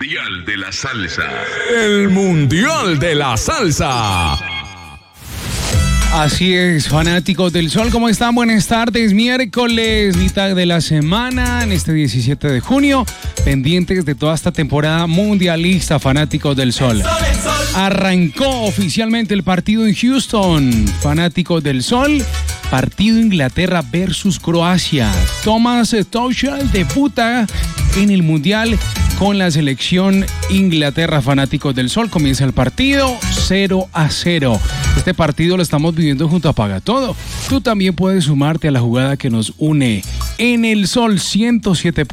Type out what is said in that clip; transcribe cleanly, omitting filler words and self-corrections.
Mundial de la Salsa. El Mundial de la Salsa. Así es, fanáticos del sol, ¿cómo están? Buenas tardes, miércoles, mitad de la semana, en este 17 de junio, pendientes de toda esta temporada mundialista, fanáticos del sol. Arrancó oficialmente el partido en Houston, fanáticos del sol, partido Inglaterra versus Croacia. Thomas Tuchel debuta en el Mundial con la selección Inglaterra, fanáticos del sol. Comienza el partido 0-0. Este partido lo estamos viviendo junto a Paga Todo. Tú también puedes sumarte a la jugada que nos une en el Sol 107.